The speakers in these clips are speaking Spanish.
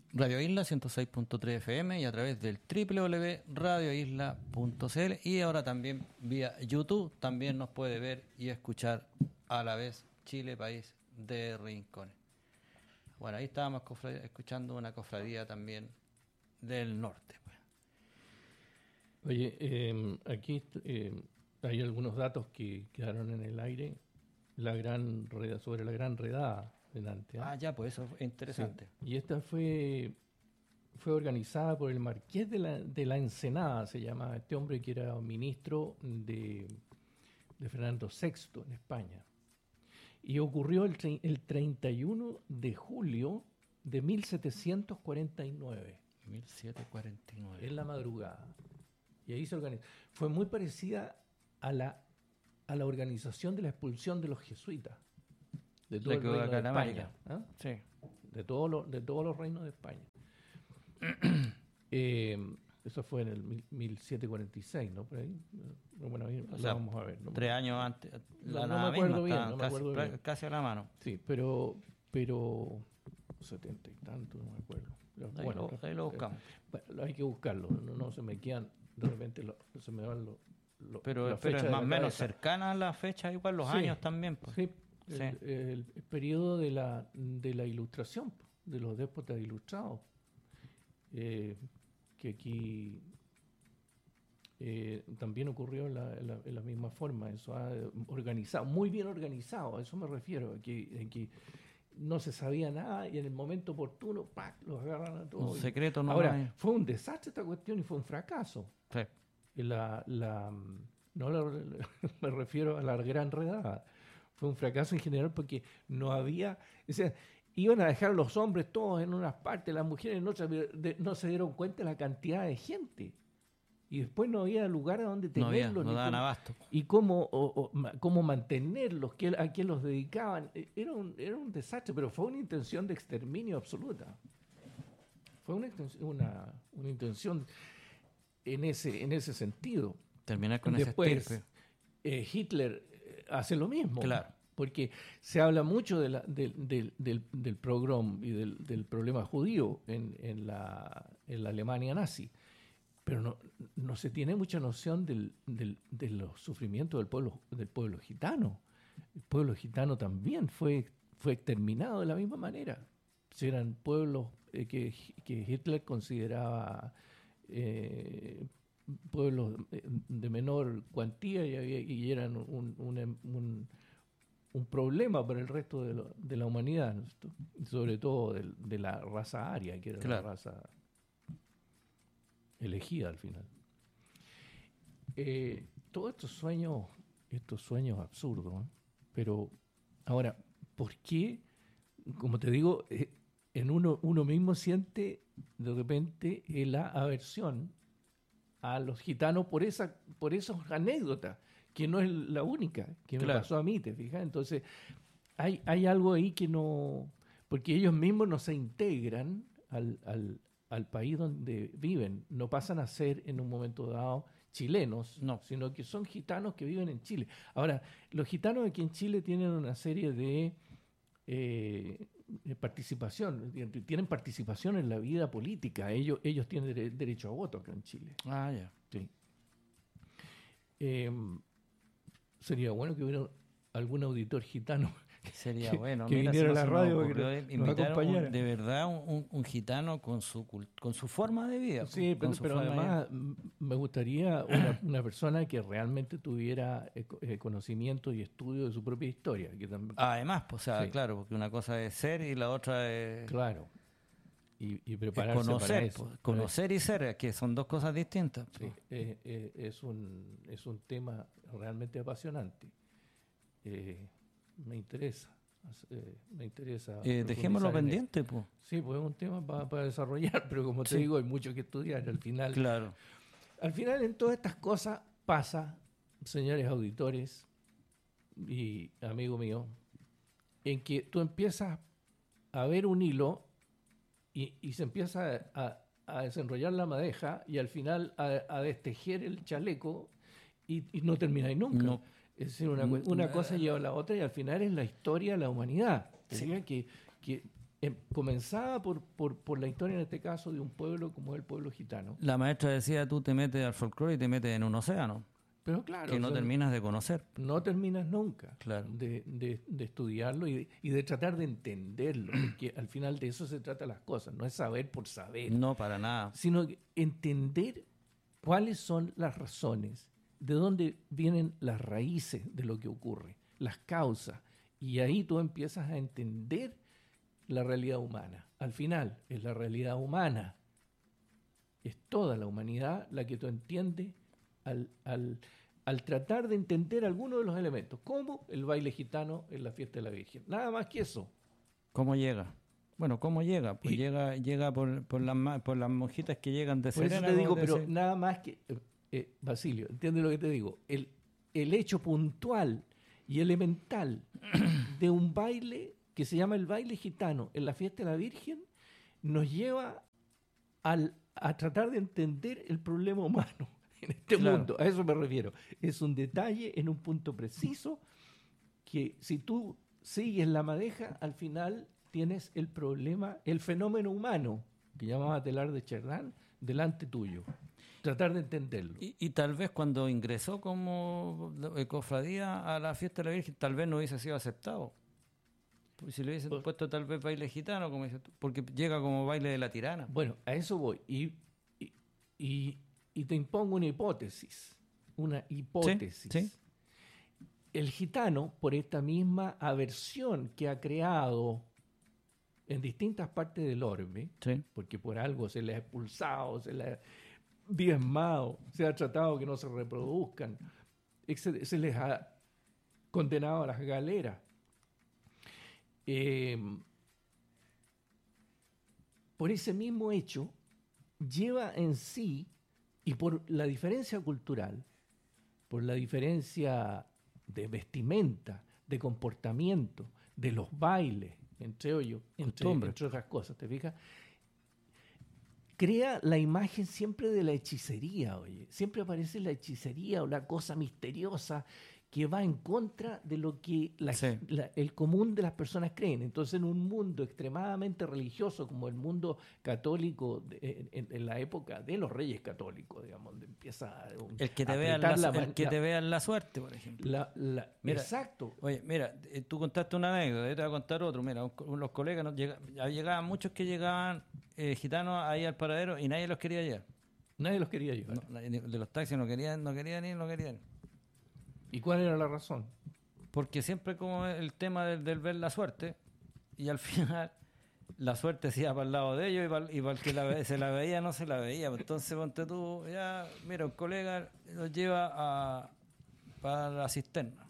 Radio Isla 106.3 FM y a través del www.radioisla.cl, y ahora también vía YouTube también nos puede ver y escuchar a la vez Chile, país de rincones. Bueno, ahí estábamos escuchando una cofradía también del norte. Oye, aquí hay algunos datos que quedaron en el aire. Sobre la gran redada delante. Ya, pues eso es interesante. Sí. Y esta fue organizada por el Marqués de la Ensenada, se llamaba este hombre, que era ministro de Fernando VI en España. Y ocurrió el 31 de julio de 1749. 1749. En la madrugada. Y ahí se organizó. Fue muy parecida a la organización de la expulsión de los jesuitas de todo el reino de España. Sí. De todos los reinos de España. Eso fue en el 1746, ¿no? Por ahí. Bueno, ahí lo vamos a ver. 3 años antes. No me acuerdo bien. Casi a la mano. Sí, pero 70 y tanto, no me acuerdo. Pero, ahí lo buscamos. Hay que buscarlo, no se me quedan, de repente se me van pero es más o menos cercana a la fecha, igual los años también. Pues. Sí, el periodo de la Ilustración, de los déspotas ilustrados, que aquí también ocurrió en la misma forma. Eso organizado, muy bien organizado, a eso me refiero, que no se sabía nada y en el momento oportuno, ¡pac!, los agarran a todos. Un secreto no. Ahora, fue un desastre esta cuestión y fue un fracaso. Sí. Me refiero a la gran redada. Fue un fracaso en general porque no había... O sea, iban a dejar a los hombres todos en unas partes, las mujeres no se dieron cuenta de la cantidad de gente. Y después no había lugar a donde tenerlos. No daban abasto. Y cómo mantenerlos, a quién los dedicaban. Era un desastre, pero fue una intención de exterminio absoluta. Fue una intención en ese sentido. Terminar con después, ese estirpe. Hitler hace lo mismo. Claro. Porque se habla mucho del pogrom y del problema judío en la Alemania nazi. Pero no se tiene mucha noción de los sufrimientos del pueblo gitano. El pueblo gitano también fue exterminado de la misma manera. Eran pueblos que Hitler consideraba pueblos de menor cuantía y eran un problema para el resto de la humanidad, ¿no? Sobre todo de la raza aria, que era la raza elegida al final. Todos estos sueños absurdos, ¿no? Pero ahora, ¿por qué? Como te digo, en uno mismo siente de repente la aversión a los gitanos por esas anécdotas, que no es la única que me pasó a mí, ¿te fijas? Entonces, hay algo ahí que no... Porque ellos mismos no se integran al país donde viven, no pasan a ser en un momento dado chilenos, sino que son gitanos que viven en Chile. Ahora, los gitanos aquí en Chile tienen una serie de participación, tienen participación en la vida política, ellos tienen derecho a voto acá en Chile. Ya. Sí. Sería bueno que hubiera algún auditor gitano. Sería bueno. Que viniera a la radio y nos acompañara. De verdad, un gitano con su forma de vida. Sí, pero además me gustaría una persona que realmente tuviera conocimiento y estudio de su propia historia. Que también, además, pues, claro, porque una cosa es ser y la otra es... Claro. Y prepararse conocer, para eso. Pues, conocer y ser, que son dos cosas distintas. Sí, es un tema realmente apasionante. Me interesa. Dejémoslo pendiente, pues. Sí, pues es un tema para desarrollar, pero como te digo, hay mucho que estudiar. Al final, en todas estas cosas pasa, señores auditores y amigo mío, en que tú empiezas a ver un hilo y se empieza a desenrollar la madeja y al final a destejer el chaleco y no termináis nunca. No. Es decir, una cosa lleva a la otra y al final es la historia de la humanidad. Sí. Que comenzaba por la historia, en este caso, de un pueblo como el pueblo gitano. La maestra decía, tú te metes al folclore y te metes en un océano Pero claro, que no terminas de conocer. no terminas nunca Claro. de estudiarlo y de tratar de entenderlo, porque al final de eso se trata las cosas, no es saber por saber, No, para nada. sino entender cuáles son las razones, de dónde vienen las raíces de lo que ocurre, las causas, y ahí tú empiezas a entender la realidad humana. Al final es la realidad humana, es toda la humanidad la que tú entiendes al tratar de entender algunos de los elementos, como el baile gitano en la fiesta de la Virgen. Nada más que eso. ¿Cómo llega? Bueno, ¿cómo llega? Pues Y- llega por las monjitas que llegan de Por eso Serena. te digo, como pero decía. nada más que, Basilio, ¿entiendes lo que te digo? El hecho puntual y elemental de un baile que se llama el baile gitano en la fiesta de la Virgen nos lleva a tratar de entender el problema humano en este Claro. mundo. A eso me refiero. Es un detalle en un punto preciso que si tú sigues la madeja, al final tienes el problema, el fenómeno humano, que llamaba Telar de Chardin, delante tuyo. Tratar de entenderlo. Y tal vez cuando ingresó como cofradía a la fiesta de la Virgen, tal vez no hubiese sido aceptado. Pues si le hubiesen Pues- puesto tal vez baile gitano, como dices tú, porque llega como baile de la tirana. Bueno, a eso voy. Y te impongo una hipótesis. Una hipótesis. Sí. El gitano, por esta misma aversión que ha creado en distintas partes del orbe, Sí. porque por algo se les ha expulsado, se les ha diezmado, se ha tratado que no se reproduzcan, se les ha condenado a las galeras. Por ese mismo hecho, lleva en sí, y por la diferencia cultural, por la diferencia de vestimenta, de comportamiento, de los bailes, entre otras cosas, ¿te fijas? Crea la imagen siempre de la hechicería, oye. Siempre aparece la hechicería o la cosa misteriosa que va en contra de lo que el común de las personas creen. Entonces, en un mundo extremadamente religioso como el mundo católico en la época de los reyes católicos, digamos, donde empieza El que te a vea en la suerte, por ejemplo. Mira, exacto. Oye, mira, tú contaste una anécdota, yo te voy a contar otro. Mira, los colegas llegaban muchos que llegaban gitanos ahí al paradero y nadie los quería llevar. Nadie los quería llevar. No, de los taxis no querían ir. ¿Y cuál era la razón? Porque siempre como el tema del ver la suerte, y al final la suerte se iba para el lado de ellos y para el que se la veía no se la veía. Entonces ponte tú, ya, mira, un colega los lleva para la cisterna.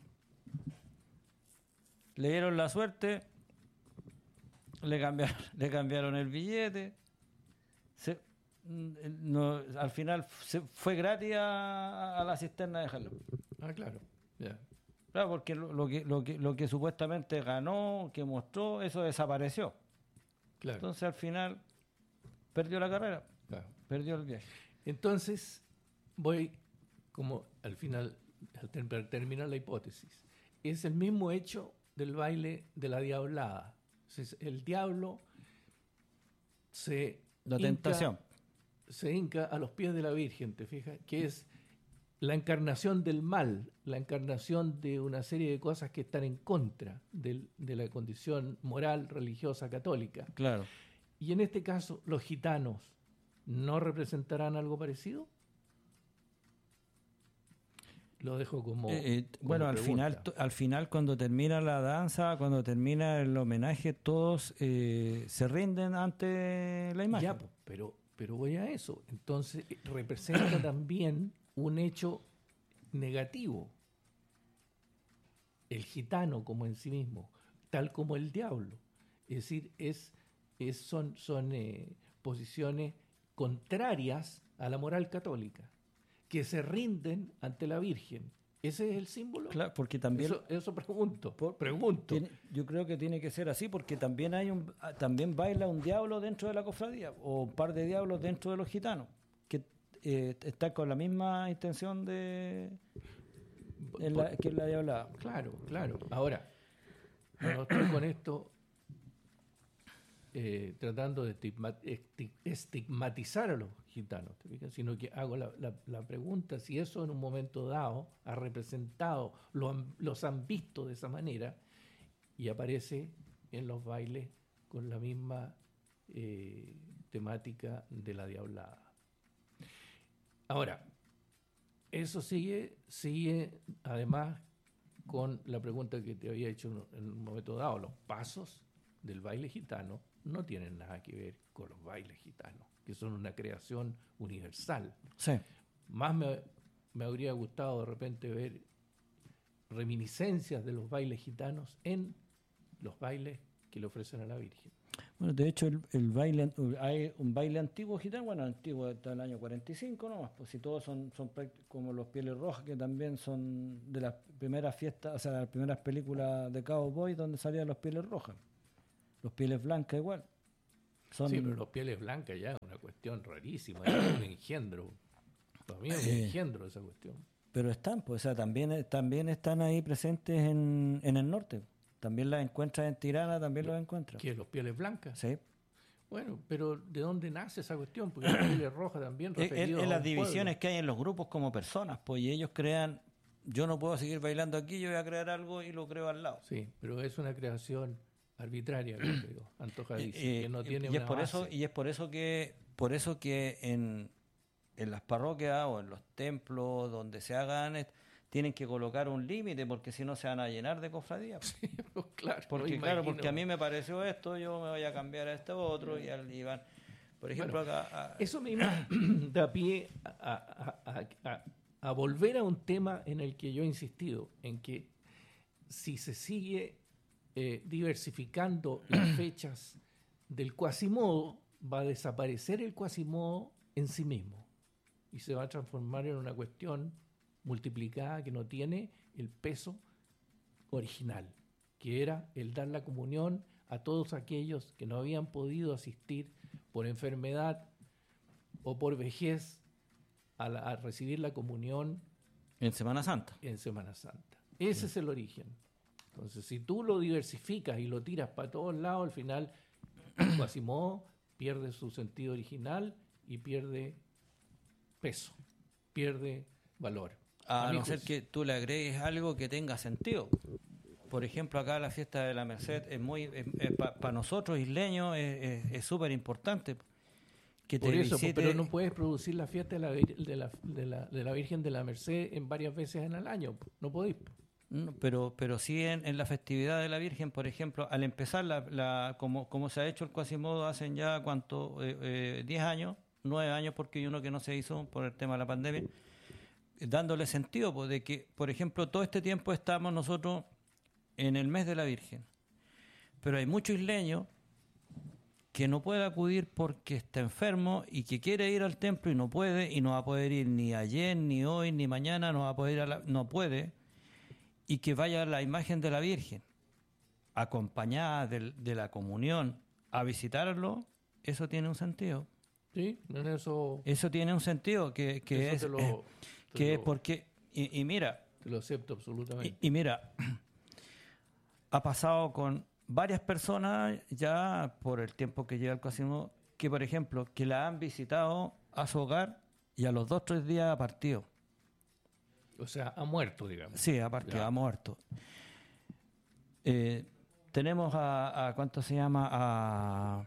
Le dieron la suerte, le cambiaron el billete, al final fue gratis a la cisterna dejarlo. Ah, claro. Yeah. Claro, porque lo que supuestamente ganó, que mostró, eso desapareció. Claro. Entonces al final perdió la carrera, Claro. perdió el viaje. Entonces, voy como al final, al terminar la hipótesis. Es el mismo hecho del baile de la diablada. Entonces, el diablo La tentación. se hinca a los pies de la Virgen, ¿te fijas? Que es la encarnación del mal, la encarnación de una serie de cosas que están en contra de la condición moral, religiosa, católica. Claro. Y en este caso, ¿los gitanos no representarán algo parecido? Lo dejo como bueno, al final cuando termina la danza, cuando termina el homenaje, todos se rinden ante la imagen. Ya, pero voy a eso. Entonces, representa también un hecho negativo. El gitano como en sí mismo, tal como el diablo. Es decir, son posiciones contrarias a la moral católica, que se rinden ante la Virgen. ¿Ese es el símbolo? Claro, porque también... Eso pregunto. Yo creo que tiene que ser así, porque también también baila un diablo dentro de la cofradía, o un par de diablos dentro de los gitanos, que está con la misma intención que es la diablada. Claro. Ahora, cuando estoy con esto, tratando de estigmatizar a los gitanos, ¿te fijas? Sino que hago la pregunta si eso en un momento dado ha representado, los han visto de esa manera, y aparece en los bailes con la misma temática de la diablada. Ahora, eso sigue además con la pregunta que te había hecho en un momento dado. Los pasos del baile gitano no tienen nada que ver con los bailes gitanos, que son una creación universal. Sí. Más me habría gustado de repente ver reminiscencias de los bailes gitanos en los bailes que le ofrecen a la Virgen. Bueno, de hecho, el baile, hay un baile antiguo gitano, bueno, antiguo hasta el año 45 nomás, pues si todos son como los Pieles Rojas, que también son de las primeras fiestas, o sea, las primeras películas de Cowboy donde salían los Pieles Rojas. Los Pieles Blancas igual. Sí, pero los Pieles Blancas ya es una cuestión rarísima, es un engendro. Para mí es un engendro esa cuestión. Pero están, pues, o sea, también están ahí presentes en el norte. También las encuentras en Tirana, también los encuentras. ¿Qué? ¿Los Pieles Blancas? Sí. Bueno, pero ¿de dónde nace esa cuestión? Porque los Pieles Rojas también referidos en a las un divisiones pueblo que hay en los grupos como personas, pues, y ellos crean, yo no puedo seguir bailando aquí, yo voy a crear algo y lo creo al lado. Sí, pero es una creación arbitraria, creo, antojadiza, que no tiene y una es por base. eso y es por eso que en las parroquias o en los templos donde se hagan tienen que colocar un límite, porque si no se van a llenar de cofradías. Sí, pues claro, Porque no claro, imagino. porque a mí me pareció esto, yo me voy a cambiar a esto otro, y van, por ejemplo, Bueno, acá... eso mismo da pie a volver a un tema en el que yo he insistido, en que si se sigue diversificando las fechas del Quasimodo, va a desaparecer el Quasimodo en sí mismo y se va a transformar en una cuestión multiplicada que no tiene el peso original, que era el dar la comunión a todos aquellos que no habían podido asistir por enfermedad o por vejez a recibir la comunión En Semana Santa. en Semana Santa. Ese es el origen. Entonces, si tú lo diversificas y lo tiras para todos lados, al final Quasimodo pierde su sentido original y pierde peso, pierde valor. A no ser que tú le agregues algo que tenga sentido. Por ejemplo, acá la fiesta de la Merced es muy, para nosotros isleños es súper importante. Que Por te eso, visite, pero no puedes producir la fiesta de la Virgen de la Merced en varias veces en el año. No podéis. no, pero sí en la festividad de la Virgen, por ejemplo, al empezar como se ha hecho el Quasimodo hacen ya, ¿cuánto? 10 años, 9 años, porque hay uno que no se hizo por el tema de la pandemia, dándole sentido, pues, de que, por ejemplo, todo este tiempo estamos nosotros en el mes de la Virgen, pero hay muchos isleños que no puede acudir porque está enfermo y que quiere ir al templo y no puede, y no va a poder ir ni ayer, ni hoy, ni mañana, no va a poder ir no puede, y que vaya a la imagen de la Virgen acompañada de la comunión a visitarlo, eso tiene un sentido. Sí, en eso Tiene un sentido que es porque y mira, te lo acepto absolutamente. y mira, ha pasado con varias personas ya por el tiempo que lleva el Quasimodo, que por ejemplo, que la han visitado a su hogar y a los 2 o 3 días ha partido. O sea, ha muerto, digamos. Sí, ha partido, Ya. ha muerto. Tenemos a ¿cuánto se llama?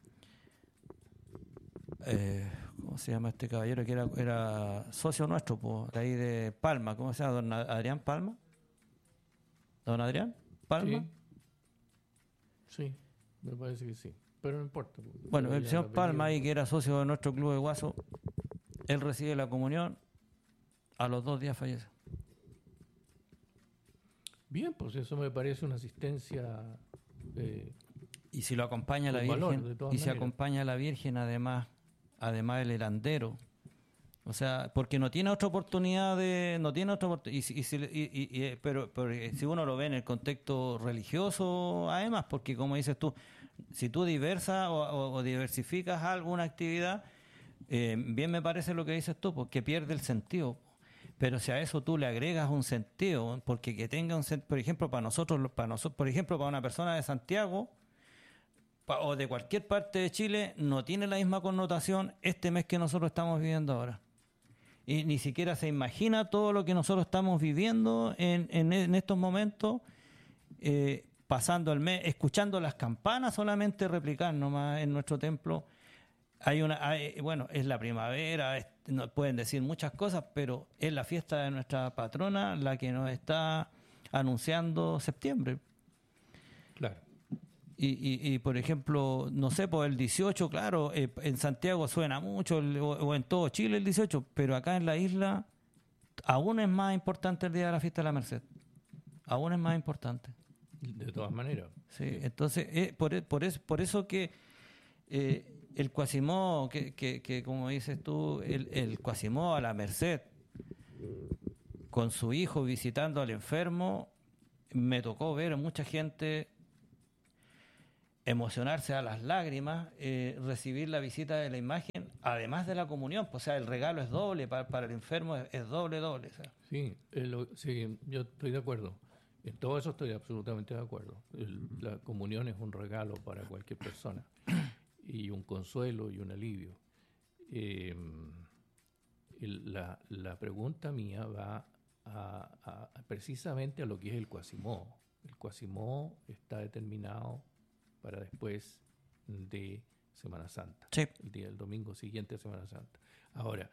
¿Cómo se llama este caballero que era socio nuestro, de ahí de Palma? ¿Cómo se llama? ¿Don Adrián Palma? ¿Don Adrián Palma? Sí, me parece que sí. Pero no importa. Bueno, Pero el ya señor lo Palma, apellido. ahí que era socio de nuestro club de Guaso, él recibe la comunión, a los 2 días fallece. Bien, pues eso me parece una asistencia. Y si lo acompaña la Con valor, Virgen, de todas y si maneras. acompaña a la Virgen además el herandero, o sea, porque no tiene otra oportunidad pero si uno lo ve en el contexto religioso, además, porque como dices tú, si tú diversas o diversificas alguna actividad, bien me parece lo que dices tú, porque pierde el sentido. Pero si a eso tú le agregas un sentido, porque que tenga un sentido, por ejemplo, para nosotros, por ejemplo, para una persona de Santiago, o de cualquier parte de Chile no tiene la misma connotación este mes que nosotros estamos viviendo ahora. Y ni siquiera se imagina todo lo que nosotros estamos viviendo en estos momentos, pasando el mes, escuchando las campanas solamente replicar nomás en nuestro templo. Bueno, es la primavera, pueden decir muchas cosas, pero es la fiesta de nuestra patrona la que nos está anunciando septiembre. Claro. Y por ejemplo, no sé, por el 18, claro, en Santiago suena mucho, o en todo Chile el 18, pero acá en la isla aún es más importante el día de la fiesta de la Merced. Aún es más importante. De todas maneras. Sí, entonces, por eso que el Cuasimó, que como dices tú, el Cuasimó a la Merced, con su hijo visitando al enfermo, me tocó ver a mucha gente emocionarse a las lágrimas, recibir la visita de la imagen, además de la comunión. Pues, o sea, el regalo es doble, para el enfermo es doble. O sea. Sí, sí, yo estoy de acuerdo. En todo eso estoy absolutamente de acuerdo. La comunión es un regalo para cualquier persona y un consuelo y un alivio. La pregunta mía va precisamente a lo que es el Cuasimó. El Cuasimó está determinado para después de Semana Santa, Sí. el domingo siguiente a Semana Santa. Ahora,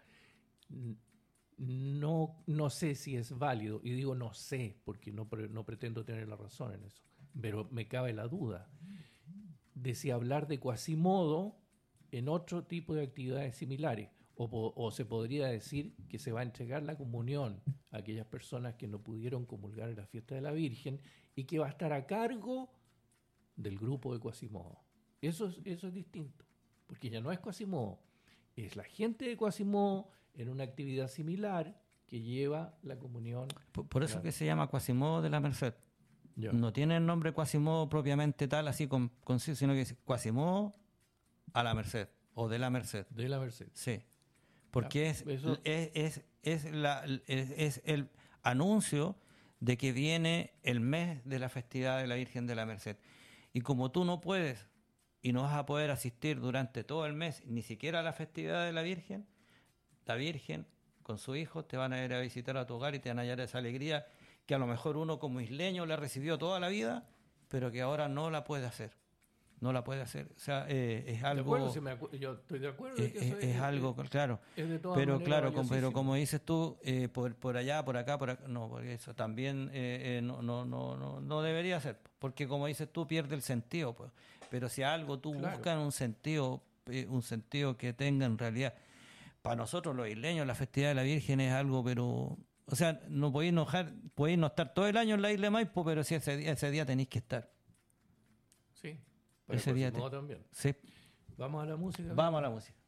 no sé si es válido, y digo no sé, porque no pretendo tener la razón en eso, pero me cabe la duda de si hablar de Quasimodo en otro tipo de actividades similares, o se podría decir que se va a entregar la comunión a aquellas personas que no pudieron comulgar en la fiesta de la Virgen y que va a estar a cargo del grupo de Quasimodo. Eso es distinto, porque ya no es Quasimodo, es la gente de Quasimodo en una actividad similar que lleva la comunión. Por eso que se llama Quasimodo de la Merced. Ya. No tiene el nombre Quasimodo propiamente tal, así sino que es Quasimodo a la Merced, o de la Merced. De la Merced. Sí, porque Ya, es el anuncio de que viene el mes de la festividad de la Virgen de la Merced. Y como tú no puedes y no vas a poder asistir durante todo el mes, ni siquiera a la festividad de la Virgen con su hijo te van a ir a visitar a tu hogar y te van a hallar esa alegría que a lo mejor uno como isleño la recibió toda la vida, pero que ahora no la puede hacer. No la puede hacer. O sea, es algo... De acuerdo, yo estoy de acuerdo. Es algo, claro. Es de todas pero maneras claro, valiosísimo. pero como dices tú, por allá, por acá, no, porque eso también no debería ser. Porque como dices tú, pierde el sentido. Pues. Pero si algo tú buscas un sentido que tenga en realidad... Para nosotros los isleños la festividad de la Virgen es algo, pero... O sea, no podéis no estar todo el año en la isla de Maipo, pero si ese día tenéis que estar. Sí, para ese día también. Sí. Vamos a la música. Vamos a la música.